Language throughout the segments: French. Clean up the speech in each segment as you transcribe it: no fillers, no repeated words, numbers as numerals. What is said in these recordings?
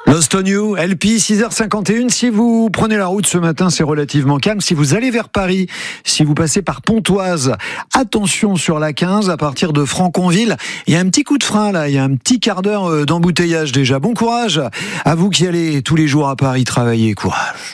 Lost on You, LP, 6h51. Si vous prenez la route ce matin, c'est relativement calme. Si vous allez vers Paris, si vous passez par Pontoise, attention sur la 15, à partir de Franconville. Il y a un petit coup de frein là, il y a un petit quart d'heure d'embouteillage déjà. Bon courage à vous qui allez tous les jours à Paris travailler. Courage.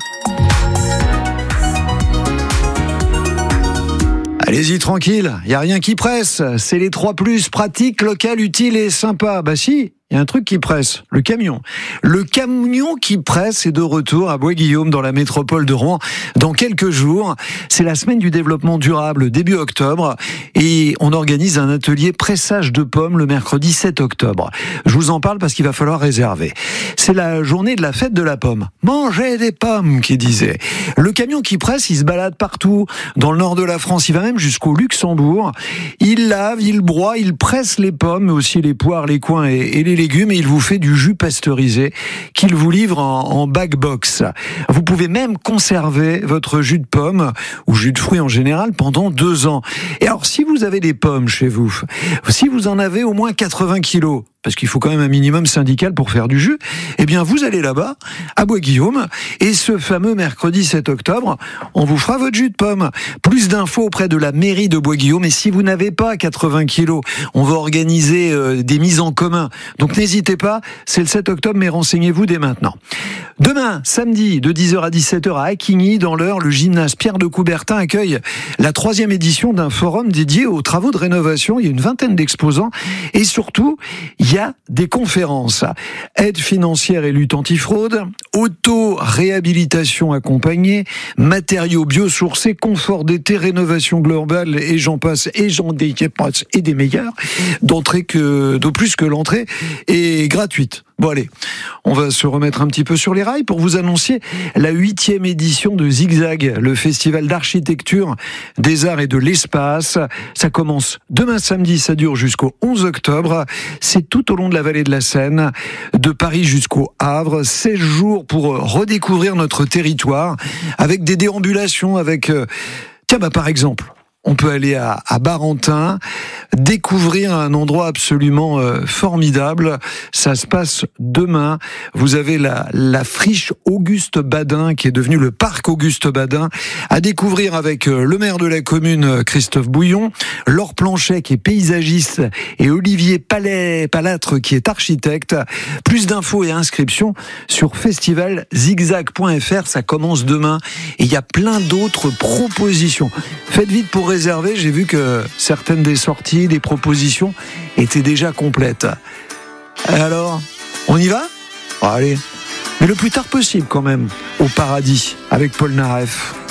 Allez-y tranquille, il n'y a rien qui presse. C'est les 3+, pratique, local, utile et sympa. Bah si, il y a un truc qui presse, le camion. Le camion qui presse est de retour à Bois-Guillaume dans la métropole de Rouen dans quelques jours. C'est la semaine du développement durable début octobre et on organise un atelier pressage de pommes le mercredi 7 octobre. Je vous en parle parce qu'il va falloir réserver. C'est la journée de la fête de la pomme. Mangez des pommes, qui disait. Le camion qui presse, il se balade partout dans le nord de la France. Il va même jusqu'au Luxembourg. Il lave, il broie, il presse les pommes, mais aussi les poires, les coings et les légumes, et il vous fait du jus pasteurisé qu'il vous livre en bag box. Vous pouvez même conserver votre jus de pomme ou jus de fruits en général pendant 2 ans. Et alors, si vous avez des pommes chez vous, si vous en avez au moins 80 kilos, parce qu'il faut quand même un minimum syndical pour faire du jus, eh bien vous allez là-bas, à Bois-Guillaume, et ce fameux mercredi 7 octobre, on vous fera votre jus de pomme. Plus d'infos auprès de la mairie de Bois-Guillaume, et si vous n'avez pas 80 kilos, on va organiser des mises en commun. Donc n'hésitez pas, c'est le 7 octobre, mais renseignez-vous dès maintenant. Demain, samedi, de 10h à 17h à Acquigny, dans l'Eure, le gymnase Pierre de Coubertin accueille la 3e édition d'un forum dédié aux travaux de rénovation. Il y a une vingtaine d'exposants, et surtout, il y a des conférences. Aide financière et lutte antifraude, auto-réhabilitation accompagnée, matériaux biosourcés, confort d'été, rénovation globale, et j'en passe, et des meilleurs. De plus que l'entrée est gratuite. Bon allez, on va se remettre un petit peu sur les rails pour vous annoncer la 8e édition de Zigzag, le festival d'architecture, des arts et de l'espace. Ça commence demain samedi, ça dure jusqu'au 11 octobre. C'est tout au long de la vallée de la Seine, de Paris jusqu'au Havre. 16 jours pour redécouvrir notre territoire, avec des déambulations, avec... par exemple... On peut aller à Barentin, découvrir un endroit absolument formidable. Ça se passe demain. Vous avez la friche Auguste Badin, qui est devenue le parc Auguste Badin, à découvrir avec le maire de la commune, Christophe Bouillon, Laure Planchet, qui est paysagiste, et Olivier Palatre, qui est architecte. Plus d'infos et inscriptions sur festivalzigzag.fr. Ça commence demain et il y a plein d'autres propositions. Faites vite pour réservé, j'ai vu que certaines des sorties, des propositions étaient déjà complètes. Alors, on y va ? Allez, mais le plus tard possible quand même, au paradis, avec Paul Naref.